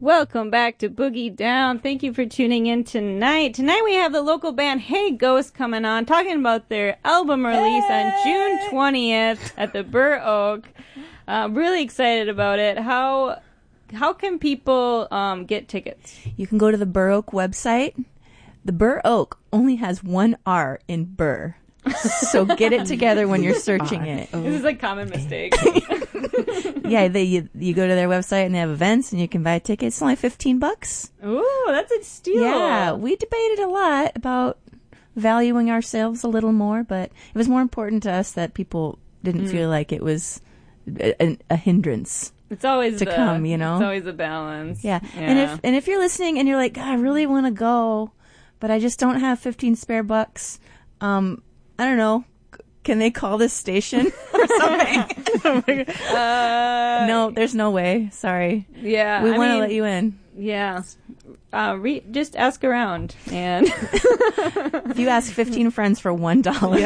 Welcome back to Boogie Down. Thank you for tuning in tonight. Tonight we have the local band Hey Ghost coming on, talking about their album release on June 20th at the Burr Oak. Really excited about it. How can people get tickets? You can go to the Burr Oak website. The Burr Oak only has one R in Burr. So get it together when you're searching it. This is a common mistake. Yeah, you go to their website and they have events and you can buy tickets. It's only $15. Ooh, that's a steal. Yeah, we debated a lot about valuing ourselves a little more, but it was more important to us that people didn't feel like it was a hindrance. It's always to come, you know? It's always a balance. Yeah. And if you're listening and you're like, God, I really want to go, but I just don't have 15 spare bucks, I don't know. Can they call this station or something? No, there's no way. Sorry. Yeah. We want to let you in. Yeah. Just ask around. And if you ask 15 friends for $1.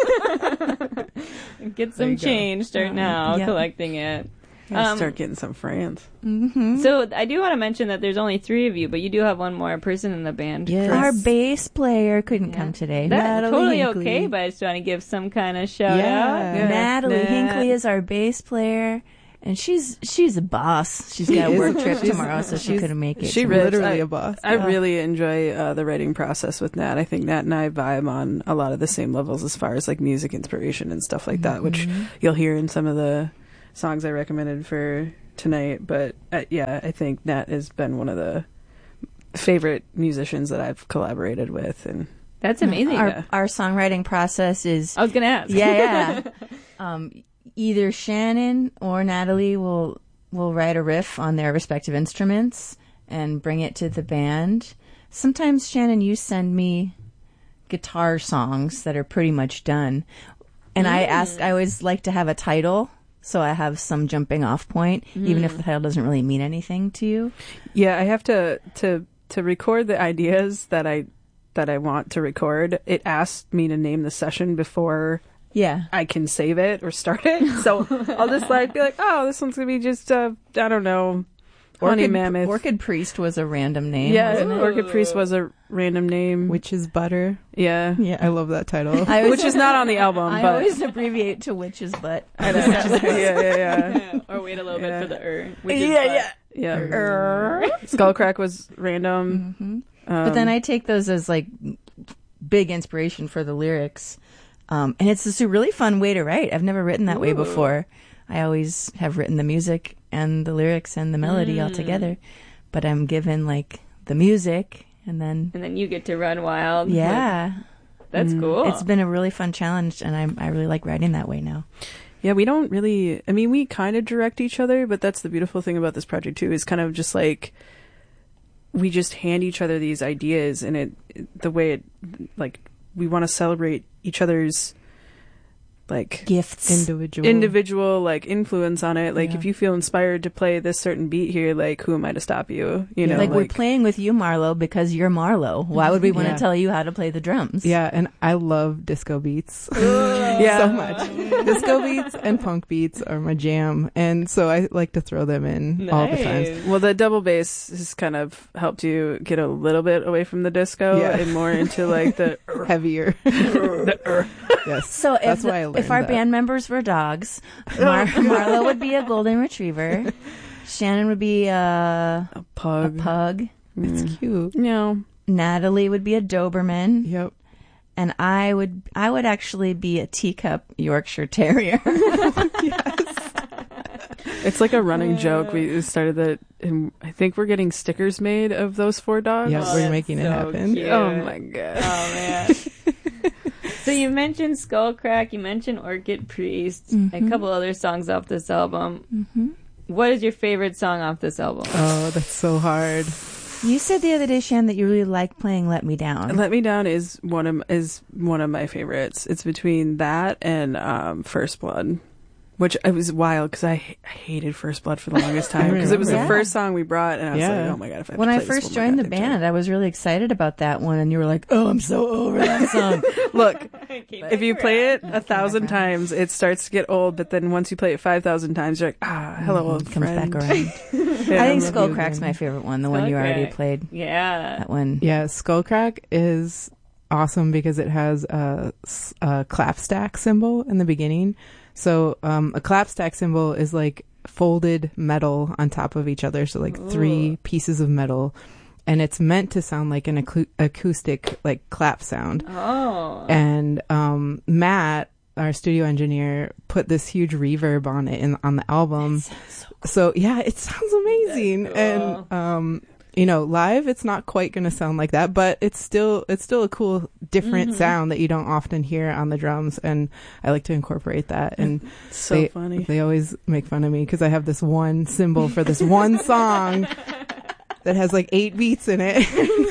Yes. Get some change. Start now collecting it. Start getting some friends. Mm-hmm. So I do want to mention that there's only 3 of you, but you do have one more person in the band. Yes. Our bass player couldn't come today. That's Natalie totally Hinckley. Okay, but I just want to give some kind of shout out. Yeah. Natalie Hinckley is our bass player, and she's a boss. She's got a work trip tomorrow, so she couldn't make it. She's literally a boss. I really enjoy the writing process with Nat. I think Nat and I vibe on a lot of the same levels as far as like music inspiration and stuff like that, which you'll hear in some of the songs I recommended for tonight. But I think Nat has been one of the favorite musicians that I've collaborated with, and that's amazing. Our songwriting process is, I was gonna ask. Yeah. Either Shannon or Natalie will write a riff on their respective instruments and bring it to the band. Sometimes, Shannon, you send me guitar songs that are pretty much done, and I always like to have a title, so I have some jumping off point, even if the title doesn't really mean anything to you. Yeah, I have to record the ideas that I want to record. It asked me to name the session before I can save it or start it. So I'll just be like, oh, this one's gonna be just I don't know, Honey Mammoth. Orchid Priest was a random name. Yeah, Orchid Priest was a random name. Witch's Butter. Yeah. I love that title. Which is not on the album. I always abbreviate to Witch's Butt. I know. Yeah. Or wait a little bit for the Yeah. Skullcrack was random. Mm-hmm. But then I take those as like big inspiration for the lyrics. And it's just a really fun way to write. I've never written that way before. I always have written the music and the lyrics and the melody all together. But I'm given like the music and then you get to run wild. Yeah. That's cool. It's been a really fun challenge, and I really like writing that way now. Yeah, we don't really, I mean, we kind of direct each other, but that's the beautiful thing about this project too, is kind of just like, we just hand each other these ideas, and the way it, like, we want to celebrate each other's like gifts, individual like influence on it. Like if you feel inspired to play this certain beat here, like who am I to stop you? You know, like we're playing with you, Marlo, because you're Marlo. Why would we want to tell you how to play the drums? Yeah, and I love disco beats so much. Disco beats and punk beats are my jam, and so I like to throw them in all the time. Well, the double bass has kind of helped you get a little bit away from the disco and more into like the heavier. Yes. So if our band members were dogs, Marlo would be a golden retriever, Shannon would be a pug. It's cute. No. Natalie would be a Doberman. Yep. And I would actually be a teacup Yorkshire Terrier. Yes. It's like a running joke. We started that, and I think we're getting stickers made of those 4 dogs. Yeah, we're making it happen. Cute. Oh my god. Oh man. So you mentioned Skullcrack, you mentioned Orchid Priest, a couple other songs off this album. Mm-hmm. What is your favorite song off this album? Oh, that's so hard. You said the other day, Shan, that you really like playing "Let Me Down." "Let Me Down" is one of my favorites. It's between that and "First Blood," which it was wild because I hated First Blood for the longest time because it was the Yeah. first song we brought, and I was like, oh my god, if I have When to I play this first one joined the more goddamn band, I was really excited about that one, and you were like, "Oh, I'm so over that song." time. Look, if you play it 1,000 times, it starts to get old, but then once you play it 5,000 times, you're like, hello, old Comes friend. back around. Yeah, I think love Skullcrack's my favorite one, the one you already Skullcrack. played. Yeah. That one. Yeah, Skullcrack is awesome because it has a clap stack symbol in the beginning. So a clap stack symbol is like folded metal on top of each other, so like 3 pieces of metal, and it's meant to sound like an acoustic like clap sound. Oh. And Matt, our studio engineer, put this huge reverb on it on the album. So yeah, it sounds amazing. Cool. And you know, live it's not quite going to sound like that, but it's still a cool different sound that you don't often hear on the drums, and I like to incorporate that. And So funny. They always make fun of me because I have this one cymbal for this one song that has like 8 beats in it.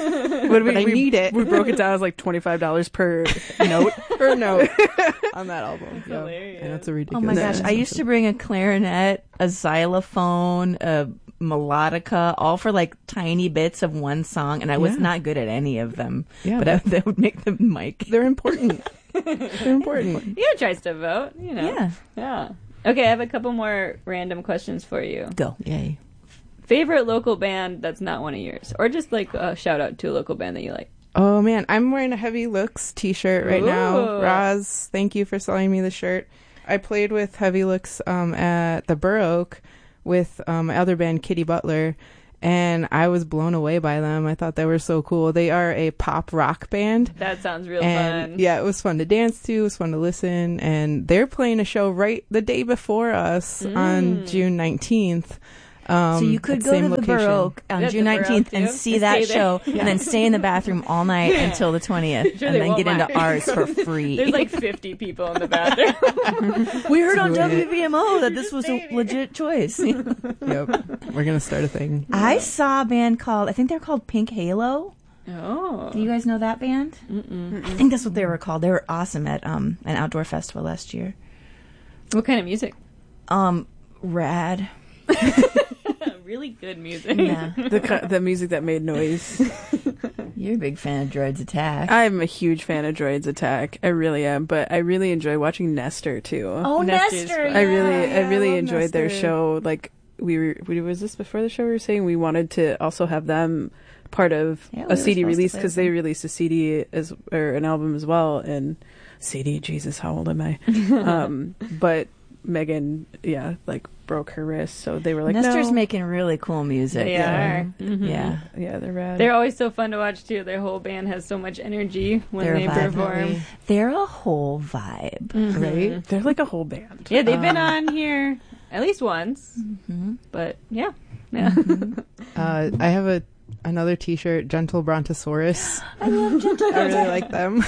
But I need it. We broke it down as like $25 per note. per note on that album. Yeah. hilarious. And it's a Oh ridiculous. my gosh, I used to bring a clarinet, a xylophone, a melodica, all for like tiny bits of one song, and I was Yeah. not good at any of them. Yeah, but that would make the mic. They're important. They're important. You gotta try stuff out, you know. Yeah. Yeah. Okay, I have a couple more random questions for you. Go. Yay. Favorite local band that's not one of yours, or just like a shout out to a local band that you like. Oh man, I'm wearing a Heavy Looks t-shirt right now. Ooh. Roz, thank you for selling me the shirt. I played with Heavy Looks at the Burr Oak with my other band, Kitty Butler, and I was blown away by them. I thought they were so cool. They are a pop rock band. That sounds real And fun. yeah, it was fun to dance to. It was fun to listen. And they're playing a show right the day before us on June 19th. So you could at go same to the Burr location. Oak on Yeah, June the Burr 19th Oak and too? see And that stay there. show, and then stay in the bathroom all night until the 20th, Sure and they then won't get into mind. ours for free. There's like 50 people in the bathroom. We heard on Do it. WVMO that this was a legit choice. Yep. We're going to start a thing. I saw a band called, I think they're called Pink Halo. Oh. Do you guys know that band? I think that's what they were called. They were awesome at an outdoor festival last year. What kind of music? Rad. Really good music. Yeah. The music that made noise. You're a big fan of Droids Attack. I'm a huge fan of Droids Attack. I really am, but I really enjoy watching Nestor too. Oh, Nester's Nestor. fun. I really love enjoyed their Nestor. show. Like was this before the show? We were saying we wanted to also have them part of Yeah, we a were CD supposed to release play because with they them. released a CD or an album as well. And CD, Jesus, how old am I? But Megan, like broke her wrist, so they were like, Nestor's no. making really cool music. They Yeah. are. Mhm. Yeah. Yeah, they're rad. They're always so fun to watch too. Their whole band has so much energy when They're they a vibe. perform. They're a whole vibe. Right? They're like a whole band. Yeah, they've been on here at least once. But yeah. Yeah. I have another t-shirt, Gentle Brontosaurus. I love Gentle. I really like them.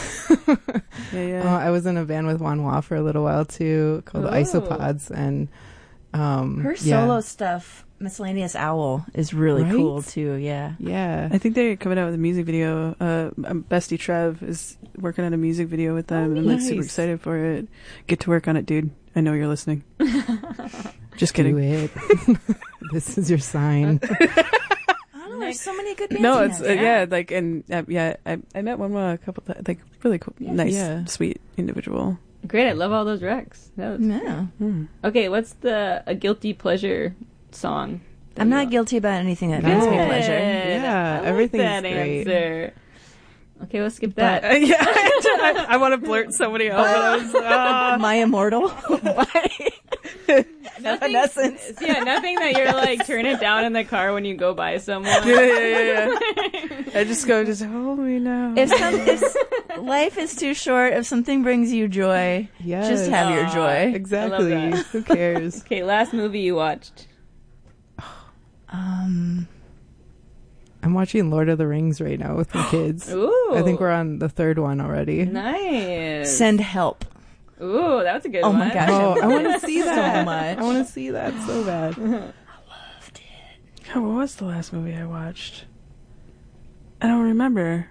Yeah. I was in a band with Wanwa for a little while too, called Oh. Isopods, and Her yeah. solo stuff, Miscellaneous Owl, is really Right? cool too. Yeah. Yeah. I think they're coming out with a music video. Bestie Trev is working on a music video with them, and I'm like super nice. excited for it. Get to work on it, dude. I know you're listening. Just Do kidding. it. This is your sign. I don't know. There's so many good bands. No, in it's that. I met one a couple like really cool, nice, Yeah. sweet individual. Great. I love all those recs. That was... Yeah. Okay, what's a guilty pleasure song? that I'm you not love? guilty about anything that brings me Good. pleasure. Yeah, I like everything's that great. answer. Okay, we'll skip that. I want to blurt somebody out, but I was, My Immortal by Evanescence. Yeah, nothing that you're like turn it down in the car when you go by someone. yeah. I just hold me now. If life is too short, if something brings you joy, Yes. just have your joy. Exactly. I love that. Who cares? Okay, last movie you watched. I'm watching Lord of the Rings right now with my kids. Ooh. I think we're on the 3rd one already. Nice. Send help. Ooh, that was a good Oh one. my gosh. Oh, I want to see So that. much. I want to see that so bad. Oh, what was the last movie I watched? I don't remember.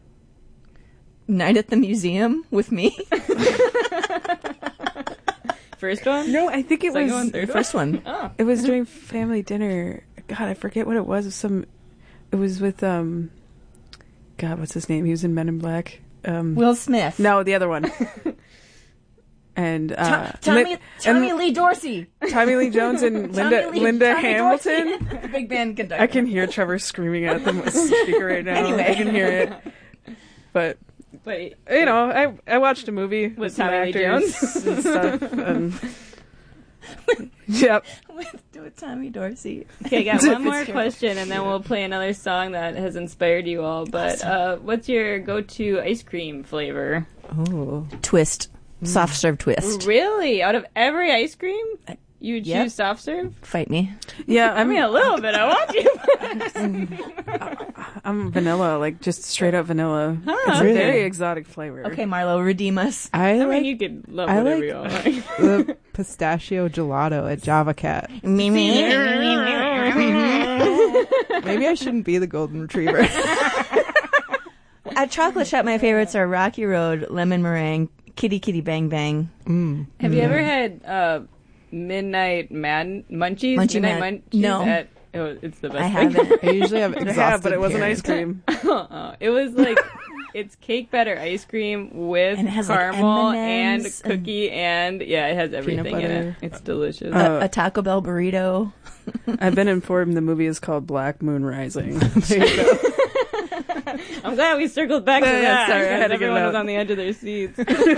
Night at the Museum with me. first one? No, I think it Second was one, third The first one. Oh. it was during family dinner. God, I forget what it was. It was with God, what's his name? He was in Men in Black. Will Smith. No, the other one. And Tommy Lee Dorsey. Tommy Lee Jones and Linda Tommy Hamilton. Dorsey. Big band conductor. I can hear Trevor screaming at the speaker right now. Anyway. I can hear it. But you know, I watched a movie with some Tommy Lee actors Jones. and stuff. And yep. with Tommy Dorsey. Okay, I got one more question, and then we'll play another song that has inspired you all. But what's your go-to ice cream flavor? Oh. Twist. Soft serve twist. Really? Out of every ice cream, you choose Yep. soft serve? Fight me. Yeah, I mean, a little bit. I want you. I'm vanilla, like just straight up vanilla. It's Really? a very exotic flavor. Okay, Marlo, redeem us. I I mean, like you could love I whatever like- you all like. the pistachio gelato at Java Cat. Maybe Maybe I shouldn't be the golden retriever. At Chocolate Shop, my favorites are Rocky Road, Lemon Meringue, Kitty Kitty Bang Bang. Have you ever had Midnight Munchies? Munchie Midnight Man- Munchies no. It's the best I thing. haven't. I usually have Yeah, exhausted but it wasn't ice parents. cream. It was like it's cake batter ice cream with And it has, like, caramel and M&Ms and- cookie and it has everything in butter. it. It's delicious. A Taco Bell burrito. I've been informed the movie is called Black Moon Rising. There you go. I'm glad we circled back to Yeah, that. sorry, I had to because get it everyone out. was on the edge of their seats.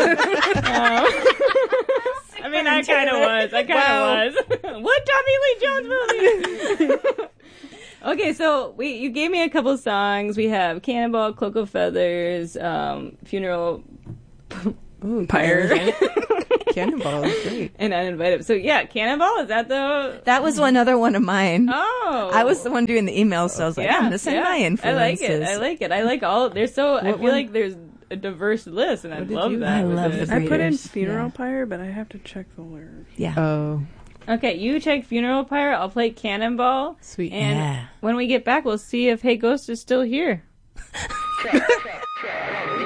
I mean, I kind of was. What Tommy Lee Jones movie? Okay, so you gave me a couple songs. We have Cannonball, Cocoa Feathers, Funeral Ooh, Pyre. Cannonball is great. and Uninvited. So yeah, Cannonball, is that the... That was another one of mine. Oh. I was the one doing the emails, so I was like, I'm going to send my I like influences. it. I like it. I like all... There's so... I What feel one? like there's a diverse list, and I What did love you- that. I with love it. the I put in Breeders, Funeral yeah. Pyre, but I have to check the lyrics. Yeah. Oh, Okay, you check Funeral Pyre. I'll play Cannonball. sweet. And Yeah. when we get back, we'll see if Hey Ghost is still here.